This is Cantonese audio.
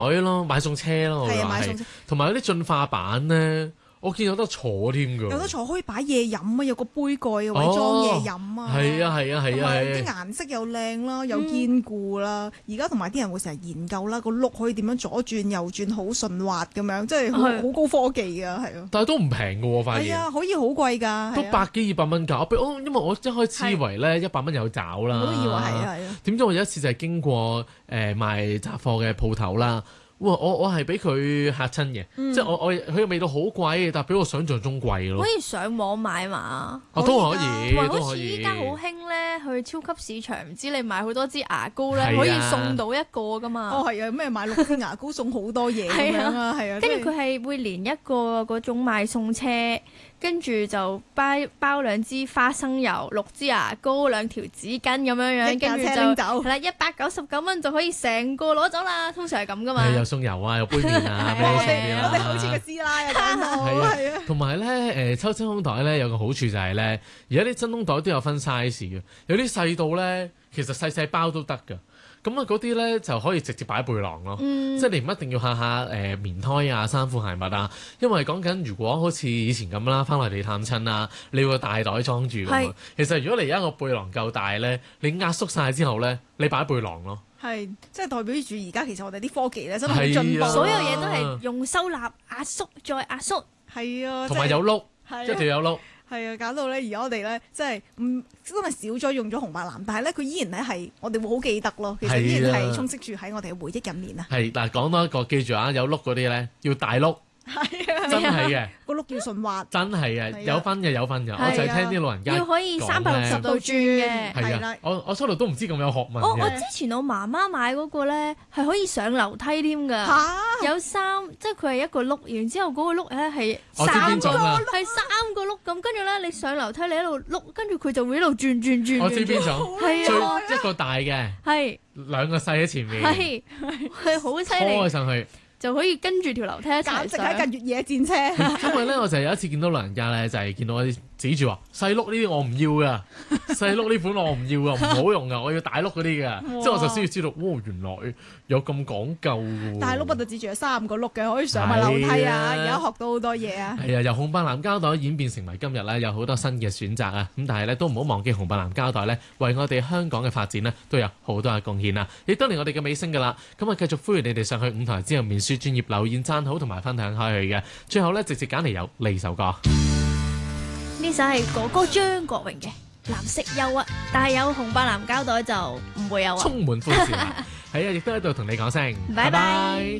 咯，買餸車咯， 係啊， 我話買餸車同埋有啲進化版咧，我見有得坐添㗎。 有得坐可以擺嘢飲啊，有個杯蓋嘅位裝嘢飲啊。 係啊係啊係啊啲顏色又靚啦，又堅固啦。而家同埋啲人會成日研究啦，個轆可以點樣左轉右轉好順滑咁樣，即係好高科技㗎，係啊。 但係都唔平㗎喎，發現。 係啊，可以好貴㗎。 都100幾200蚊價，因為我一開始以為咧100蚊有找啦。 我都以為係啊係啊。 點知我有一次就係經過賣雜貨嘅鋪頭啦。哇！我係俾佢嚇親嘅，即係佢嘅味道好貴，但係比我想象中貴咯。 可以上網買嘛？ 都可以， 同埋好都可以。 似依家好興咧，去超級市場，唔知你買好多支牙膏咧， 係啊可以送到一個噶嘛？ 哦，係啊，咩買6支牙膏送好多嘢咁樣啊，係啊。 跟住佢係會連一個嗰種買餸車，跟住就包2支花生油、6支牙膏、2條紙巾咁樣樣，跟住就係啦，199蚊就可以成個攞走啦。通常係咁噶嘛。 有送油啊，有杯麵啊，咩送啲啦。 我哋好似個師奶啊，係啊。 同埋咧，抽真空袋咧有個好處就係咧，而家啲真空袋都有分 size 嘅，有啲細到咧，其實細包都得㗎。咁啊，嗰啲咧就可以直接擺背囊咯，即係你唔一定要下棉胎啊、衫褲鞋襪啊，因為講緊如果好似以前咁啦，翻內地探親啊，你要個大袋裝住㗎嘛。其實如果你而家個背囊夠大咧，你壓縮晒之後咧，你擺背囊咯。 係，即係代表住而家其實我哋啲科技咧真係好進步， 所有嘢都係用收納壓縮再壓縮。 係啊， 同埋有碌，一定要有碌。 係啊，搞到咧而家我哋咧即係真係少咗用咗紅白藍，但係咧佢依然咧係我哋會好記得咯。其實依然係充斥住喺我哋嘅回憶入面啊。 係嗱，講多一個，記住啊，有碌嗰啲咧要大碌。 係啊， 真係嘅， 個碌要順滑， 真係嘅，有分嘅。我就係聽啲老人家要可以360度轉嘅， 係啊。我初頭都唔知咁有學問嘅。 我之前我媽媽買嗰個咧係可以上樓梯添㗎，有即係佢係一個碌，然之後嗰個碌咧係3個碌咁，跟住咧你上樓梯你喺度碌，跟住佢就會喺度轉。 我知邊種， 係啊， 一個大嘅， 係 2個細喺前面， 係好犀利， 拖上去。 就可以跟住條樓梯一齊上， 簡直係架越野戰車。 因為咧，我就有一次見到老人家咧，就係見到我啲指住話細碌呢啲我唔要噶，細碌呢款我唔要噶，唔好用噶，我要大碌嗰啲嘅。即係我就先要知道，原來有咁講究喎。 大碌不就指住有3個碌嘅，可以上埋樓梯啊！而家學到好多嘢啊。 係啊，由紅白藍膠袋演變成為今日咧，有好多新嘅選擇啊。咁但係咧都唔好忘記紅白藍膠袋咧，為我哋香港嘅發展呢，都有好多嘅貢獻啊！亦都嚟我哋嘅尾聲噶啦。咁啊，繼續歡迎你哋上去舞台之後面書專頁留言讚好同埋分享開去嘅。最後咧，直接揀嚟有呢首歌。 呢首係哥哥張國榮嘅《藍色憂鬱》，但係有紅白藍膠袋就唔會有啊。 充滿歡笑啊！係啊，亦都喺度同你講聲， 拜拜。